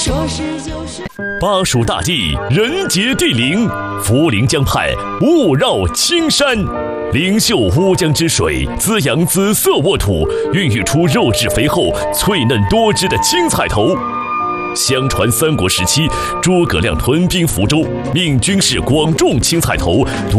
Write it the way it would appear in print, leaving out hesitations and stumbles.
说是就是。 巴蜀大地，人杰地灵，涪陵江畔雾绕青山，灵秀乌江之水滋养紫色沃土，孕育出肉质肥厚、脆嫩多汁的青菜头。相传三国时期，诸葛亮屯兵福州，命军士广种青菜头。